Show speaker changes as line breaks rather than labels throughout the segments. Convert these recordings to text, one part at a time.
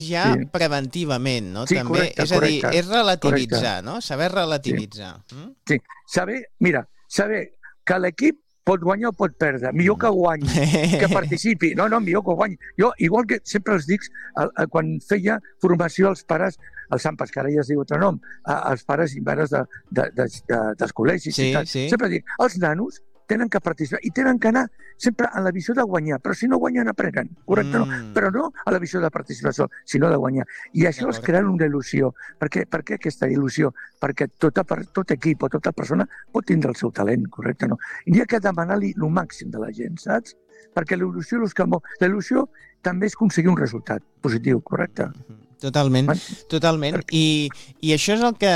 ja preventivament, no?
Sí,
També,
correcte,
és a dir,
correcte.
és relativitzar,
Correcte.
no? Saber
Sí,
relativitzar.
sí. Saber que l'equip pot guanyar o pot perdre. Millor que guanyi, que participi. No, millor que guanyi. Jo, igual que sempre els dic, quan feia formació als pares, als AMPAs, que ara ja es diu altre nom, als pares i mares dels col·legis i
Sí,
tal,
sí.
sempre dic, els nanos tenen que participar i tenen que anar sempre en la visió de guanyar, però si no guanyen aprenen, correcte? No? Però no a la visió de participació, sinó de guanyar. I això és crear una il·lusió. Per què aquesta il·lusió? Perquè tot equip o tota persona pot tindre el seu talent, correcte? No? I n'hi ha que demanar-li el màxim de la gent, saps? Perquè l'il·lusió també és aconseguir un resultat positiu, correcte?
Totalment. I això és el que...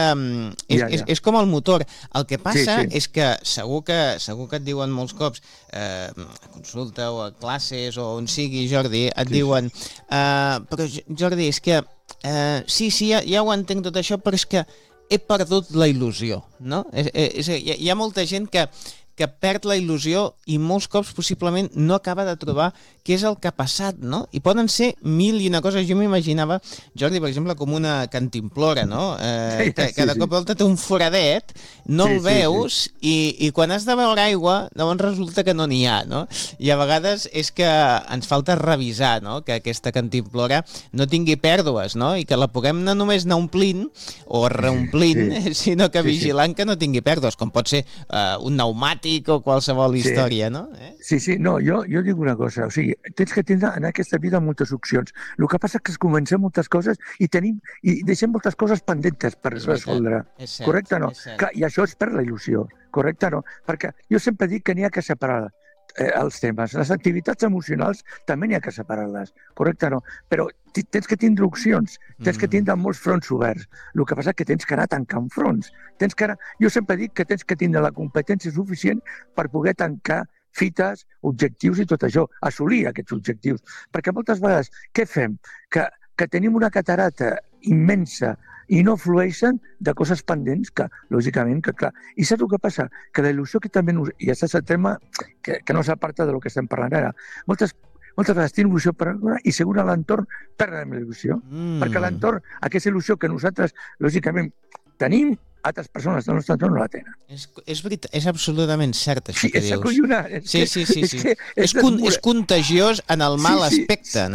És com el motor. El que passa és que segur que et diuen molts cops, a consulta o a classes o on sigui, Jordi, et diuen però Jordi, és que sí, ja ho entenc tot això, però és que he perdut la il·lusió, no? Hi ha molta gent que perd la il·lusió i molts cops possiblement no acaba de trobar què és el que ha passat, no? I poden ser mil i una coses. Jo m'imaginava, Jordi, per exemple, com una cantimplora, no? Que de cop i volta té un foradet, no el veus i quan has de veure aigua, llavors resulta que no n'hi ha, no? I a vegades és que ens falta revisar, no? Que aquesta cantimplora no tingui pèrdues, no? I que la puguem no només anar omplint o reomplint, sinó que vigilant que no tingui pèrdues, com pot ser un pneumàtic o qualsevol història, no?
Sí, no, jo dic una cosa, o sigui, tens que tindre en aquesta vida moltes opcions. El que passa és que es comencem moltes coses i deixem moltes coses pendentes per resoldre. Correcte, no? I això és per la il·lusió, correcte, no? Perquè jo sempre dic que n'hi ha que separar els temes. Les activitats emocionals també n'hi ha que separar-les, correcte, no? Però tens que tindre opcions, tens que tindre molts fronts oberts. El que passa és que tens que anar tancant fronts. Jo sempre dic que tens que tindre la competència suficient per poder tancar fites, objectius i tot això, assolir aquests objectius. Perquè moltes vegades, què fem? Que tenim una catarata immensa i no flueixen de coses pendents que, lògicament, que clar. I saps el que passa? Que la il·lusió que també... I això és el tema que no s'aparta del que estem parlant ara. Moltes vegades tenim il·lusió per una i segur a l'entorn perdem la il·lusió. Perquè l'entorn, aquesta il·lusió que nosaltres, lògicament, tenim, altres persones del nostre entorn no la tenen.
És veritat, és absolutament cert això que dius.
Sí, és acollonant.
Sí. És contagiós en el mal aspecte.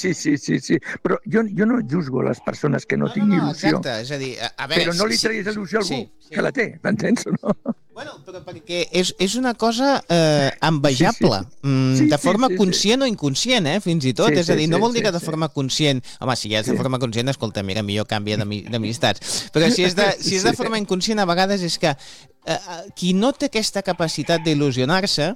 Sí. Però jo no juzgo les persones que no tinguin il·lusió.
Exacte, és a dir, a veure...
Però no li treguis il·lusió a algú que la té, m'entens o no?
Bueno, però perquè és una cosa envejable, de forma conscient o inconscient, fins i tot, és a dir, no vol dir que de forma conscient, home, si ja és de forma conscient, escolta, mira, millor canvia d'amistats, però si és de forma inconscient, a vegades és que qui no té aquesta capacitat d'il·lusionar-se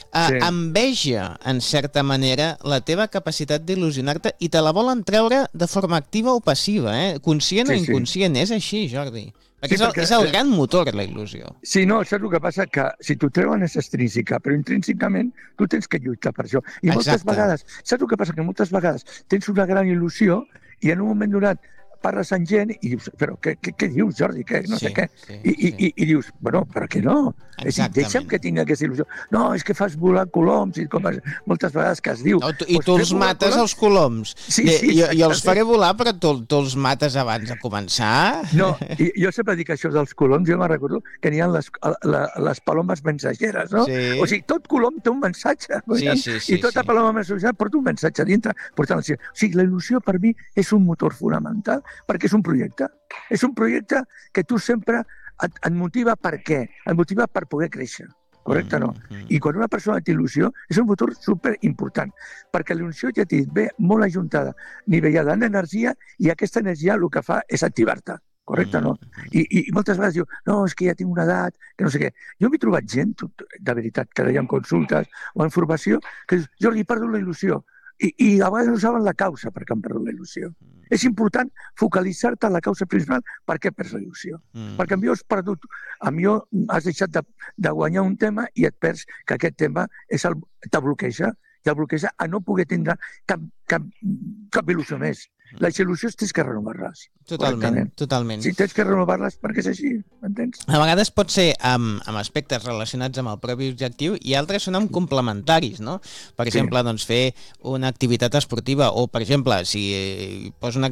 enveja, en certa manera, la teva capacitat d'il·lusionar-te i te la volen treure de forma activa o passiva, conscient o inconscient, és així, Jordi. Perquè és el gran motor, la il·lusió.
Sí, no, saps el que passa? Que si t'ho treuen és extrínseca, però intrínsecament tu tens que lluitar per això. I moltes vegades, saps el que passa? Que moltes vegades tens una gran il·lusió i en un moment donat parles amb gent i dius, però què dius, Jordi? No sé què. I dius, bueno, però què no? És a dir, deixa'm que tingui aquesta il·lusió. No, és que fas volar coloms, i com moltes vegades que es diu.
I tu els mates, els coloms. Jo els faré volar, però tu els mates abans de començar.
No, jo sempre dic això dels coloms, jo me'n recordo que n'hi ha les palomes mensageres, no? O sigui, tot colom té un mensatge. I tota paloma mensagera porta un mensatge dintre. O sigui, la il·lusió per mi és un motor fonamental perquè és un projecte. És un projecte que tu sempre et motiva per què? Et motiva per poder créixer. Correcte, no? I quan una persona té il·lusió, és un motor superimportant, perquè la il·lusió, ja t'he dit, ve molt ajuntada, nivellada en energia, i aquesta energia el que fa és activar-te. Correcte, no? I moltes vegades diu, no, és que ja tinc una edat, que no sé què. Jo m'he trobat gent, de veritat, que deia en consultes o en formació, que dius, Jordi, he perdut la il·lusió. I a vegades no saben la causa per què han perdut la il·lusió. És important focalitzar-te en la causa principal per què perds la il·lusió. Perquè potser has deixat de guanyar un tema i et perds que aquest tema te bloqueja a no poder tindre cap il·lusió més. Les il·lusions tens que renovar-les.
Totalment.
Si tens que renovar-les perquè és així, m'entens?
A vegades pot ser amb aspectes relacionats amb el propi objectiu i altres són complementaris, no? Per exemple, doncs fer una activitat esportiva o, per exemple, si poso un